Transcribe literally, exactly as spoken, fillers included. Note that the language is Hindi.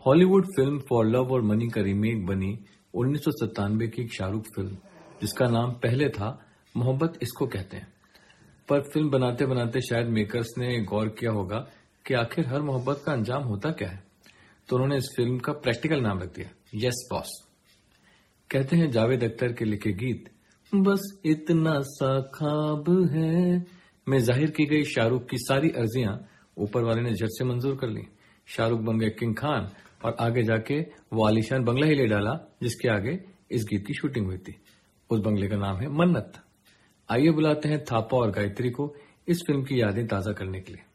हॉलीवुड फिल्म फॉर लव और मनी का रीमेक बनी उन्नीस सौ सत्तानवे की एक शाहरुख फिल्म जिसका नाम पहले था मोहब्बत इसको कहते हैं। पर फिल्म बनाते बनाते शायद मेकर्स ने गौर किया होगा कि आखिर हर मोहब्बत का अंजाम होता क्या है, तो उन्होंने इस फिल्म का प्रैक्टिकल नाम रख दिया, यस बॉस। कहते हैं जावेद अख्तर के लिखे गीत बस इतना सा ख्वाब है में जाहिर की गई शाहरुख की सारी अर्जियां ऊपर वाले ने झट से मंजूर कर ली। शाहरुख बन गए किंग खान और आगे जाके वो आलीशान बंगला ही ले डाला जिसके आगे इस गीत की शूटिंग हुई थी। उस बंगले का नाम है मन्नत। आइए बुलाते हैं थापा और गायत्री को इस फिल्म की यादें ताजा करने के लिए।